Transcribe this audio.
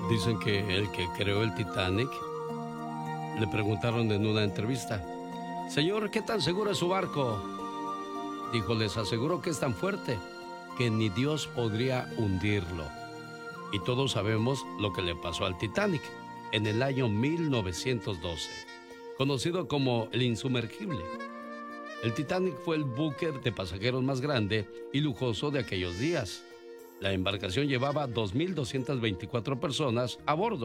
Dicen que el que creó el Titanic, le preguntaron en una entrevista: Señor, ¿qué tan seguro es su barco? Dijo: les aseguro que es tan fuerte que ni Dios podría hundirlo. Y todos sabemos lo que le pasó al Titanic en el año 1912, conocido como el insumergible. El Titanic fue el buque de pasajeros más grande y lujoso de aquellos días. La embarcación llevaba 2.224 personas a bordo.